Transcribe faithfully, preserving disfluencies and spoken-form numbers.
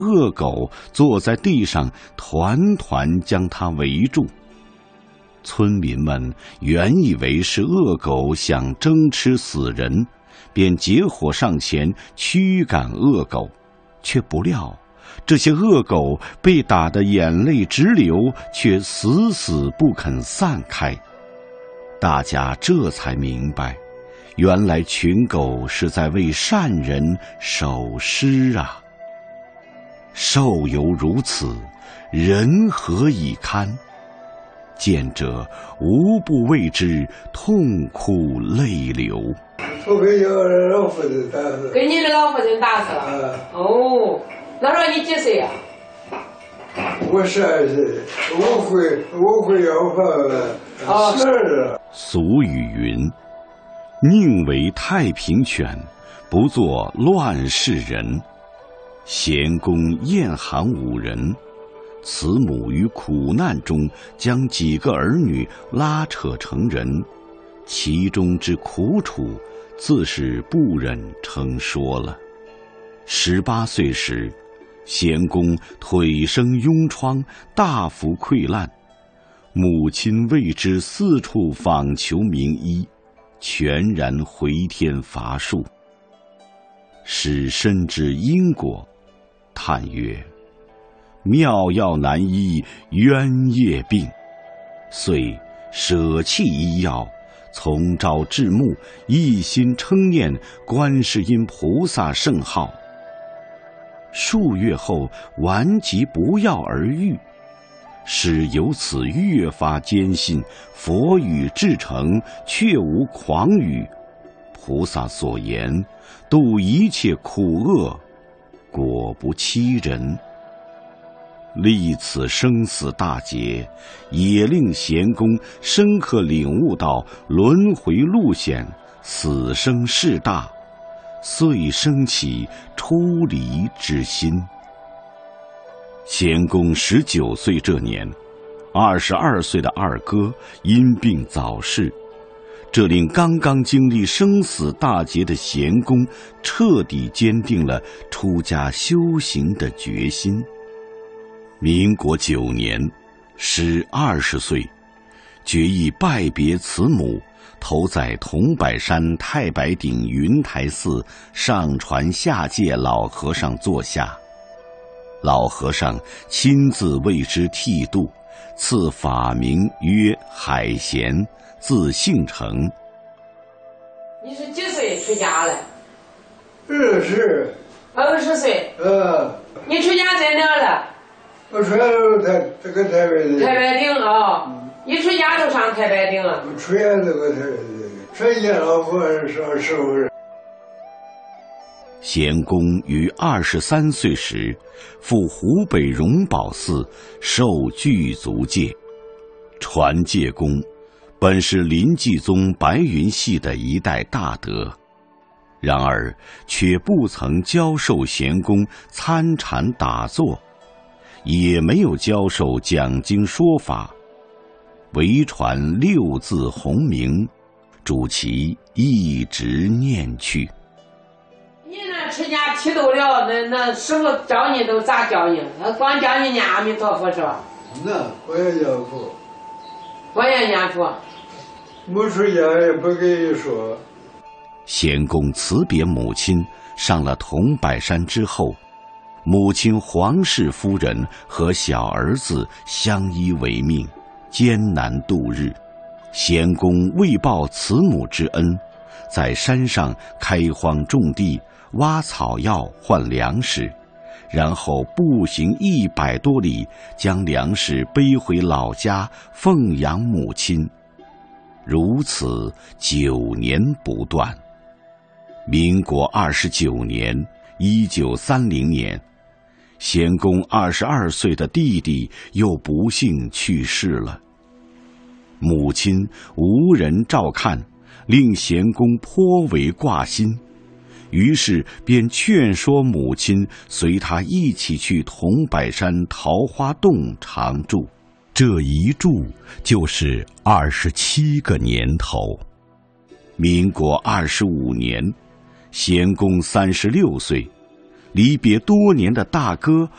恶狗坐在地上，团团将它围住。村民们原以为是恶狗想争吃死人，便结伙上前驱赶恶狗，却不料这些恶狗被打得眼泪直流，却死死不肯散开。大家这才明白，原来群狗是在为善人守尸啊！兽犹如此，人何以堪？见者无不为之痛哭泪流。 我给你老夫人打死， 给你的老夫人打死了。嗯、哦，那时候你几岁呀、 啊？我十二岁，我会我会要饭十二。 俗语云：“宁为太平犬，不做乱世人。”咸公厌寒五人，慈母于苦难中将几个儿女拉扯成人，其中之苦楚，自是不忍称说了。十八岁时，咸公腿生痈疮，大幅溃烂，母亲为之四处访求名医，全然回天乏术。使深知因果，叹曰：“妙药难医冤业病。”遂舍弃医药，从朝至暮，一心称念观世音菩萨圣号。数月后，顽疾不药而愈，使由此越发坚信佛语至诚，确无诳语。菩萨所言，度一切苦厄，果不欺人。历此生死大劫，也令咸公深刻领悟到轮回路险，死生事大，遂生起出离之心。咸公十九岁这年，二十二岁的二哥因病早逝，这令刚刚经历生死大劫的咸公彻底坚定了出家修行的决心。民国九年，时二十岁，决意拜别慈母，投在桐柏山太白顶云台寺上传下界老和尚座下。老和尚亲自为之剃度，赐法名曰海贤，字姓成。 你是几岁出家了？ 二十。 二十岁。 嗯。 你出家在哪了？ 我出家都台这个太白顶。 太白顶啊！嗯、一出家就上太白顶了。 我出家这个太白顶，出家老和尚上师傅。 咸公于二十三岁时，赴湖北荣宝寺受具足戒。传戒公本是临济宗白云系的一代大德，然而却不曾教授咸公参禅打坐，也没有教授讲经说法，唯传六字洪名，主其一直念去。 你那出家剃度了，那那师傅教你都咋教你？他光教你念阿弥陀佛是吧？ 那我也念佛。 我也念佛。 没出家也不跟你说。 咸公辞别母亲，上了桐柏山之后，母亲黄氏夫人和小儿子相依为命，艰难度日。咸公为报慈母之恩，在山上开荒种地，挖草药换粮食，然后步行一百多里，将粮食背回老家奉养母亲。如此九年不断。民国二十九年，一九三零年，咸公二十二岁的弟弟又不幸去世了。母亲无人照看，令咸公颇为挂心，于是便劝说母亲随他一起去桐柏山桃花洞常住。这一住就是二十七个年头。民国二十五年，咸公三十六岁， 离别多年的大哥